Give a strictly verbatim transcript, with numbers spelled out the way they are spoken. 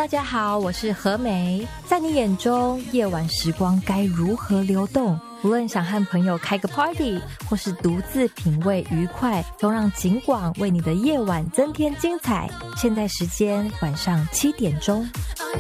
大家好，我是何美。在你眼中，夜晚时光该如何流动？无论想和朋友开个 party， 或是独自品味愉快，都让景广为你的夜晚增添精彩。现在时间晚上七点钟。